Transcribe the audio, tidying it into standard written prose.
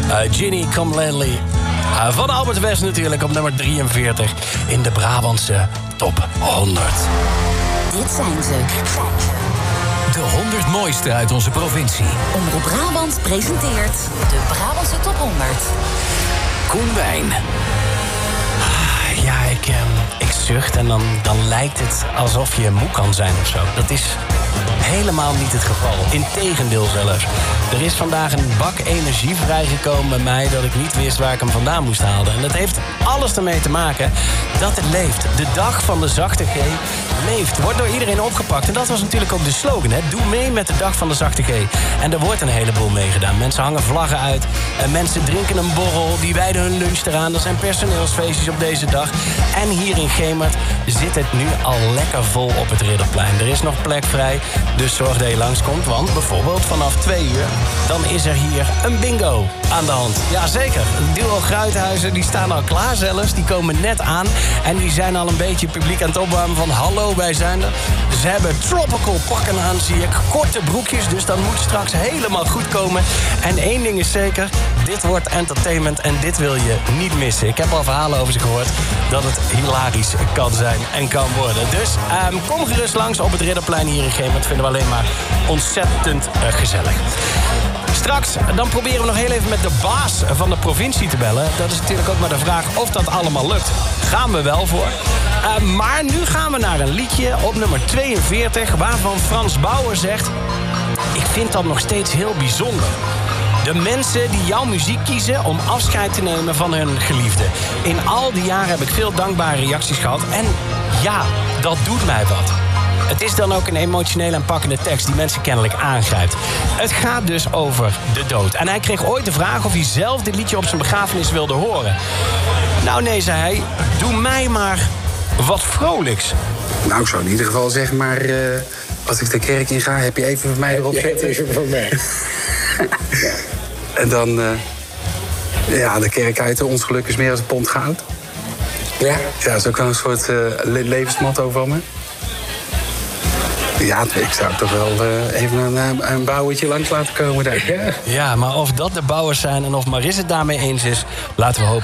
Ginny Come Landly. Van Albert West natuurlijk op nummer 43 in de Brabantse top 100. Dit zijn ze. De 100 mooiste uit onze provincie. Omroep Brabant presenteert de Brabantse top 100. Koen Wijn. Ja, ik zucht en dan lijkt het alsof je moe kan zijn of zo. Dat is helemaal niet het geval. Integendeel zelfs. Er is vandaag een bak energie vrijgekomen bij mij dat ik niet wist waar ik hem vandaan moest halen. En dat heeft alles ermee te maken dat het leeft. De dag van de zachte G leeft. Wordt door iedereen opgepakt. En dat was natuurlijk ook de slogan. Hè? Doe mee met de dag van de zachte G. En er wordt een heleboel meegedaan. Mensen hangen vlaggen uit. En mensen drinken een borrel. Die wijden hun lunch eraan. Er zijn personeelsfeestjes op deze dag. En hier in Gemert zit het nu al lekker vol op het Ridderplein. Er is nog plek vrij. Dus zorg dat je langskomt. Want bijvoorbeeld vanaf 2 uur... dan is er hier een bingo aan de hand. Jazeker. Duo Gruithuizen, die staan al klaar zelfs. Die komen net aan. En die zijn al een beetje publiek aan het opwarmen van... hallo, wij zijn er. Ze hebben tropical pakken aan, zie ik. Korte broekjes, dus dat moet straks helemaal goed komen. En één ding is zeker... dit wordt entertainment en dit wil je niet missen. Ik heb al verhalen over ze gehoord dat het hilarisch kan zijn en kan worden. Dus kom gerust langs op het Ridderplein hier in Gemert. Vinden we alleen maar ontzettend gezellig. Straks, dan proberen we nog heel even met de baas van de provincie te bellen. Dat is natuurlijk ook maar de vraag of dat allemaal lukt. Gaan we wel voor. Maar nu gaan we naar een liedje op nummer 42... waarvan Frans Bauer zegt... ik vind dat nog steeds heel bijzonder. De mensen die jouw muziek kiezen om afscheid te nemen van hun geliefde. In al die jaren heb ik veel dankbare reacties gehad. En ja, dat doet mij wat. Het is dan ook een emotionele en pakkende tekst die mensen kennelijk aangrijpt. Het gaat dus over de dood. En hij kreeg ooit de vraag of hij zelf dit liedje op zijn begrafenis wilde horen. Nou nee, zei hij, doe mij maar wat vrolijks. Nou, ik zou in ieder geval zeggen, maar als ik de kerk in ga, heb je even voor mij erop zetten. Even voor mij. Ja. En dan, de kerk uit, ons geluk is meer als een pond goud. Ja? Ja, dat is ook wel een soort levensmotto van me. Ja, ik zou toch wel even een bouwertje langs laten komen daar. Ja, maar of dat de bouwers zijn en of Maris het daarmee eens is... laten we hopen